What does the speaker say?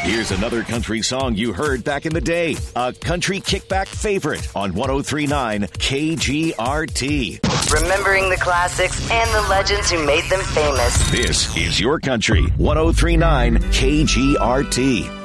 Here's another country song you heard back in the day. A country kickback favorite on 103.9 KGRT. Remembering the classics and the legends who made them famous. This is your country. 103.9 KGRT.